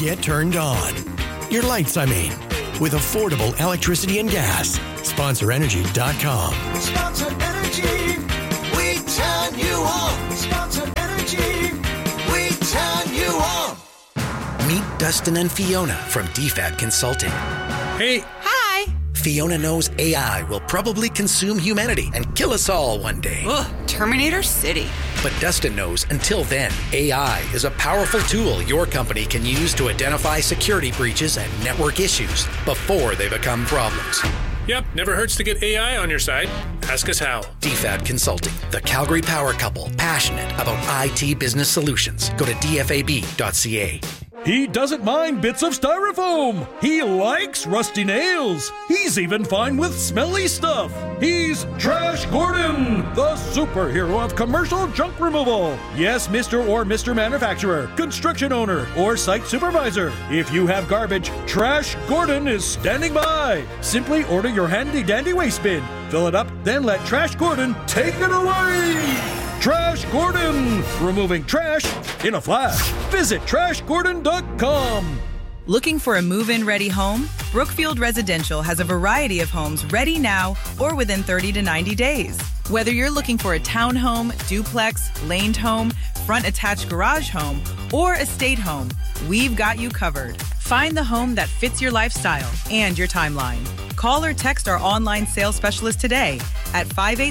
get turned on. Your lights, I mean. With affordable electricity and gas. SponsorEnergy.com. Sponsor Energy, we turn you on. Sponsor Energy, we turn you on. Meet Dustin and Fiona from DFAT Consulting. Hey. Hi. Fiona knows AI will probably consume humanity and kill us all one day. Ugh, Terminator City. But Dustin knows until then, AI is a powerful tool your company can use to identify security breaches and network issues before they become problems. Yep, never hurts to get AI on your side. Ask us how. DFAT Consulting, the Calgary power couple, passionate about IT business solutions. Go to dfab.ca. He doesn't mind bits of styrofoam. He likes rusty nails. He's even fine with smelly stuff. He's Trash Gordon, the superhero of commercial junk removal. Yes, Mr. or Mr. Manufacturer, construction owner, or site supervisor. If you have garbage, Trash Gordon is standing by. Simply order your handy-dandy waste bin. Fill it up, then let Trash Gordon take it away. Trash Gordon, removing trash in a flash. Visit trashgordon.com. Looking for a move-in ready home? Brookfield Residential has a variety of homes ready now or within 30 to 90 days. Whether you're looking for a townhome, duplex, laned home, front attached garage home, or estate home, we've got you covered. Find the home that fits your lifestyle and your timeline. Call or text our online sales specialist today at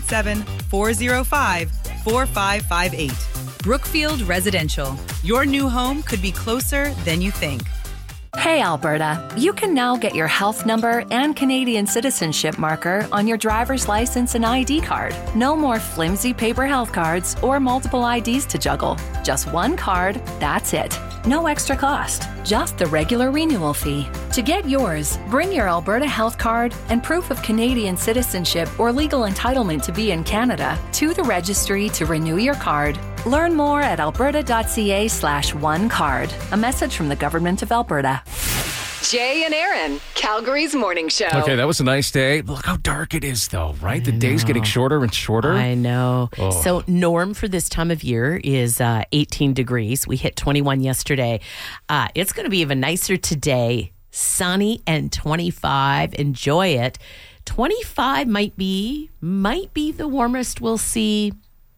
587-405-4558. Brookfield Residential. Your new home could be closer than you think. Hey Alberta, you can now get your health number and Canadian citizenship marker on your driver's license and ID card. No more flimsy paper health cards or multiple IDs to juggle. Just one card, that's it. No extra cost, just the regular renewal fee. To get yours, bring your Alberta health card and proof of Canadian citizenship or legal entitlement to be in Canada to the registry to renew your card. Learn more at alberta.ca/onecard. A message from the Government of Alberta. Jay and Aaron, Calgary's morning show. Okay, that was a nice day. Look how dark it is, though, right? The day's getting shorter and shorter. I know. Oh. So norm for this time of year is 18 degrees. We hit 21 yesterday. It's going to be even nicer today. Sunny and 25. Enjoy it. 25 might be the warmest we'll see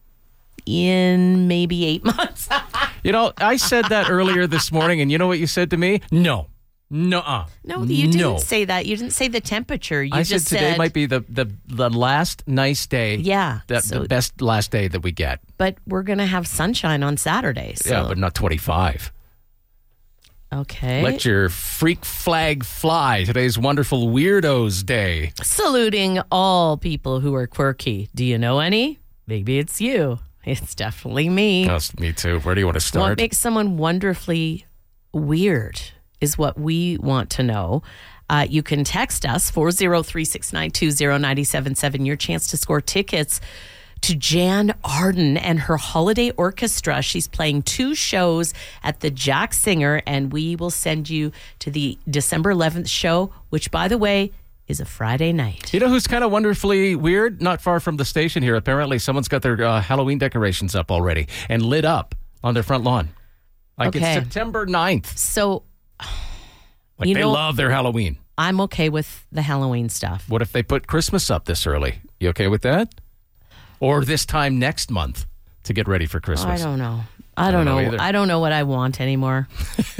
in maybe 8 months. You know, I said that earlier this morning, and you know what you said to me? No. No, you didn't say that. You didn't say the temperature. You said today might be the last nice day. Yeah. The best last day that we get. But we're going to have sunshine on Saturday. So. Yeah, but not 25. Okay. Let your freak flag fly. Today's Wonderful Weirdos Day. Saluting all people who are quirky. Do you know any? Maybe it's you. It's definitely me. That's me too. Where do you want to start? What makes someone wonderfully weird is what we want to know. You can text us 403-692-0977. Your chance to score tickets to Jan Arden and her holiday orchestra. She's playing 2 shows at the Jack Singer, and we will send you to the December 11th show, which, by the way, is a Friday night. You know who's kind of wonderfully weird? Not far from the station here. Apparently, someone's got their Halloween decorations up already and lit up on their front lawn. Like it's September 9th. So, like they love their Halloween. I'm okay with the Halloween stuff. What if they put Christmas up this early? You okay with that? Or this time next month to get ready for Christmas? I don't know. I don't know. I don't know what I want anymore.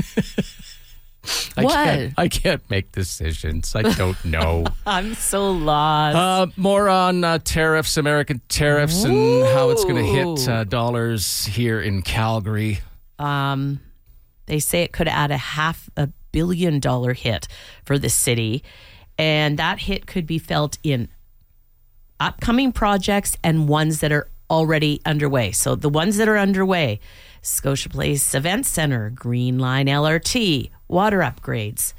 I can't make decisions. I don't know. I'm so lost. More on tariffs, American tariffs, and how it's going to hit dollars here in Calgary. They say it could add a $500 million hit for the city, and that hit could be felt in upcoming projects and ones that are already underway. So the ones that are underway: Scotia Place Event Center, Green Line LRT, water upgrades.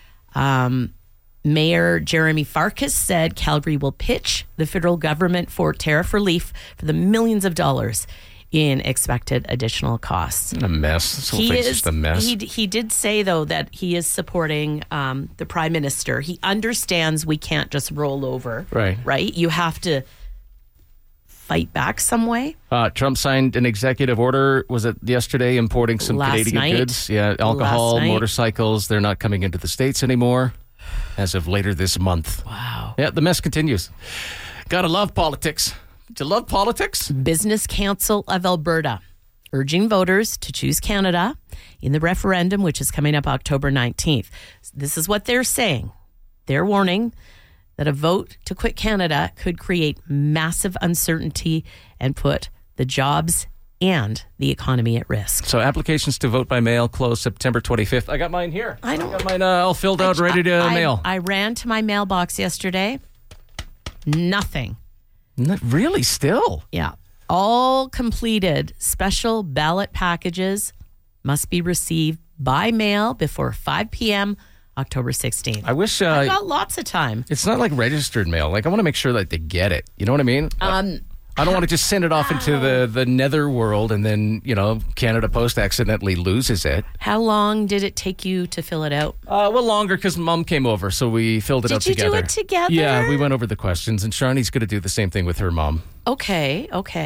Mayor Jeremy Farkas said Calgary will pitch the federal government for tariff relief for the millions of dollars in expected additional costs. A mess. This whole thing's just a mess. He did say, though, that he is supporting the Prime Minister. He understands we can't just roll over. Right. You have to fight back some way. Trump signed an executive order, was it yesterday, importing some Canadian goods? Yeah, alcohol, motorcycles. They're not coming into the States anymore as of later this month. Wow. Yeah, the mess continues. Gotta love politics. Do you love politics? Business Council of Alberta urging voters to choose Canada in the referendum, which is coming up October 19th. This is what they're saying. They're warning that a vote to quit Canada could create massive uncertainty and put the jobs and the economy at risk. So applications to vote by mail close September 25th. I got mine here. I got mine all filled out, ready to mail. I ran to my mailbox yesterday. Nothing. Really? Still? Yeah. All completed special ballot packages must be received by mail before 5 p.m. October 16th. I wish... I got lots of time. It's not like registered mail. Like, I want to make sure that they get it. You know what I mean? I don't want to just send it off into the nether world and then, Canada Post accidentally loses it. How long did it take you to fill it out? Well, longer because Mom came over, so we filled it out together. Did you do it together? Yeah, we went over the questions, and Sharni's going to do the same thing with her mom. Okay.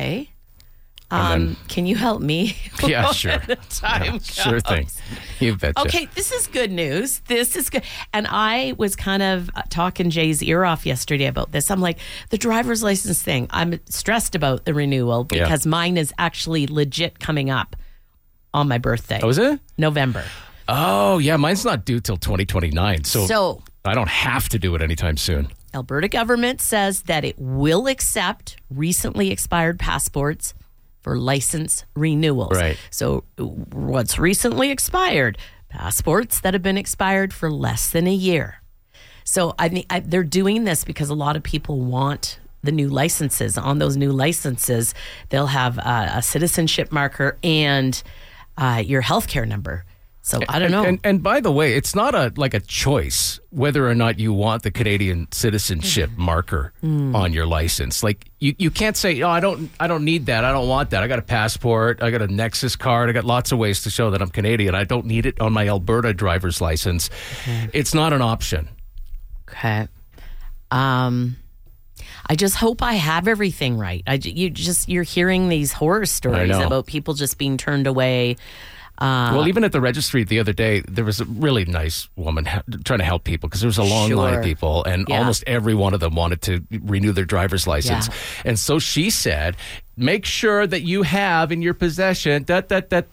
Can you help me? Yeah, sure. Sure thing. You betcha. Okay, this is good news. This is good. And I was kind of talking Jay's ear off yesterday about this. I'm like, the driver's license thing, I'm stressed about the renewal because mine is actually legit coming up on my birthday. Oh, is it? November. Oh, yeah. Mine's not due till 2029. So I don't have to do it anytime soon. Alberta government says that it will accept recently expired passports for license renewals. Right. So what's recently expired? Passports that have been expired for less than a year. So they're doing this because a lot of people want the new licenses. On those new licenses, they'll have a citizenship marker and your healthcare number. So I don't know. And by the way, it's not a choice whether or not you want the Canadian citizenship marker on your license. Like you can't say, "Oh, I don't need that. I don't want that. I got a passport. I got a Nexus card. I got lots of ways to show that I'm Canadian. I don't need it on my Alberta driver's license." Okay. It's not an option. Okay. I just hope I have everything right. You're hearing these horror stories about people just being turned away. Well, even at the registry the other day, there was a really nice woman trying to help people because there was a long line of people, and almost every one of them wanted to renew their driver's license. Yeah. And so she said, make sure that you have in your possession, and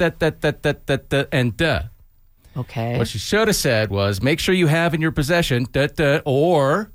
Okay. What she should have said was, make sure you have in your possession, or.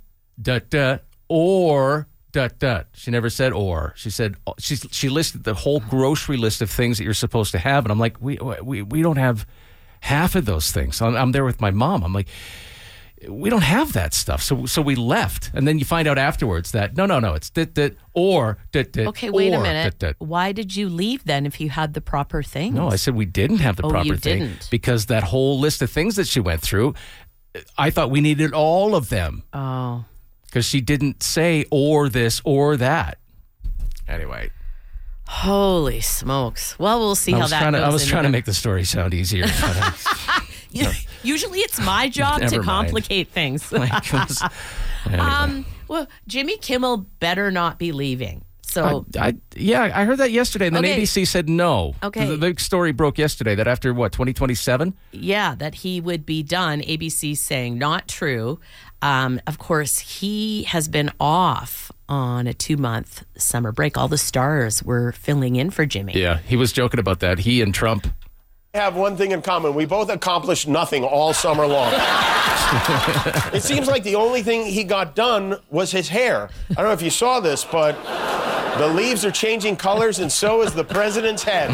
She never said or. She said she listed the whole grocery list of things that you're supposed to have, and I'm like, we don't have half of those things. I'm there with my mom. I'm like, we don't have that stuff. So we left, and then you find out afterwards that no, it's or. Okay, wait a minute. Why did you leave then if you had the proper things? No, I said we didn't have the proper thing. Didn't. Because that whole list of things that she went through, I thought we needed all of them. Oh. Because she didn't say or this or that. Anyway. Holy smokes. Well, we'll see how that goes. I was trying to make the story sound easier. Usually it's my job to complicate things. Anyway. Well, Jimmy Kimmel better not be leaving. So I heard that yesterday, and then ABC said no. Okay. The big story broke yesterday that after, 2027? Yeah, that he would be done. ABC saying not true. Of course, he has been off on a 2-month summer break. All the stars were filling in for Jimmy. Yeah, he was joking about that. He and Trump have one thing in common. We both accomplished nothing all summer long. It seems like the only thing he got done was his hair. I don't know if you saw this, but the leaves are changing colors, and so is the president's head.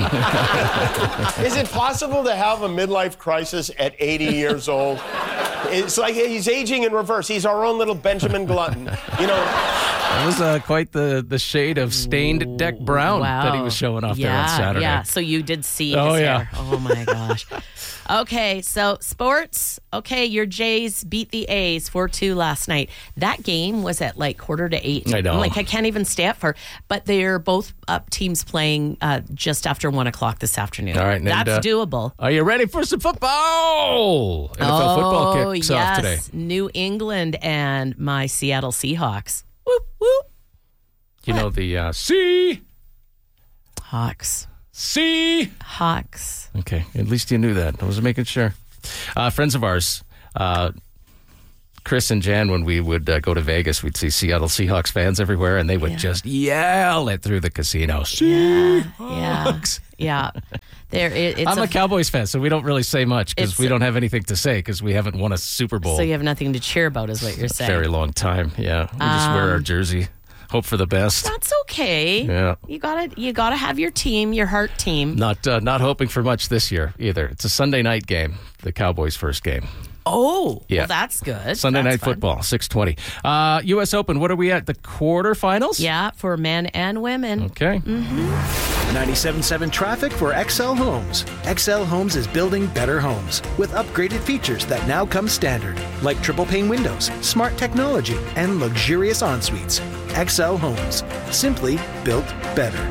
Is it possible to have a midlife crisis at 80 years old? It's like he's aging in reverse. He's our own little Benjamin Glutton. That was quite the shade of stained deck brown that he was showing off there on Saturday. Yeah, so you did see his hair. Oh, my gosh. Okay, so sports. Okay, your Jays beat the A's 4-2 last night. That game was at 7:45. I know. I can't even stay up for. But they're both up teams playing just after 1 o'clock this afternoon. All right, that's doable. Are you ready for some football? NFL football kicks off today. New England and my Seattle Seahawks. Whoop, whoop. You know the Sea Hawks. Sea Hawks. Okay, at least you knew that. I was making sure. Friends of ours, Chris and Jan, when we would go to Vegas, we'd see Seattle Seahawks fans everywhere, and they would just yell it through the casino. Seahawks. Yeah. I'm a Cowboys fan, so we don't really say much because we don't have anything to say because we haven't won a Super Bowl. So you have nothing to cheer about is what you're saying. Very long time, yeah. We just wear our jersey, hope for the best. That's okay. Yeah. You gotta have your team, your heart team. Not hoping for much this year either. It's a Sunday night game, the Cowboys' first game. Oh, yeah. Well, that's good. Sunday That's Night fun. Football, 6:20. U.S. Open, what are we at? The quarterfinals? Yeah, for men and women. Okay. 97.7 traffic for XL Homes. XL Homes is building better homes with upgraded features that now come standard, like triple pane windows, smart technology, and luxurious en-suites. XL Homes, simply built better.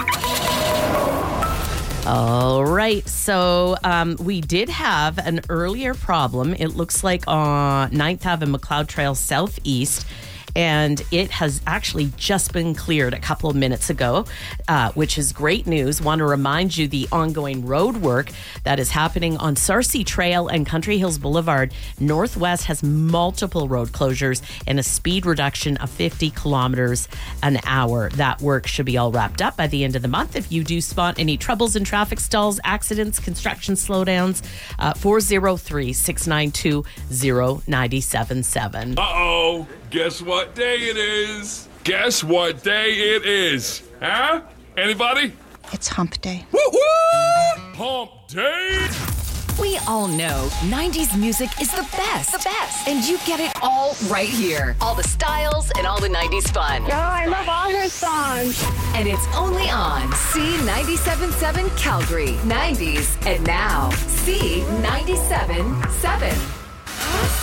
All right. So we did have an earlier problem. It looks like on 9th Ave and McLeod Trail Southeast. And it has actually just been cleared a couple of minutes ago, which is great news. Want to remind you the ongoing road work that is happening on Sarcee Trail and Country Hills Boulevard. Northwest has multiple road closures and a speed reduction of 50 kilometers an hour. That work should be all wrapped up by the end of the month. If you do spot any troubles in traffic stalls, accidents, construction slowdowns, 403-692-0977. Uh-oh. Guess what day it is? Guess what day it is? Huh? Anybody? It's hump day. Woo-woo! Hump day? We all know 90s music is the best. The best. And you get it all right here. All the styles and all the 90s fun. Oh, I love all her songs. And it's only on C97.7 Calgary. 90s and now. C97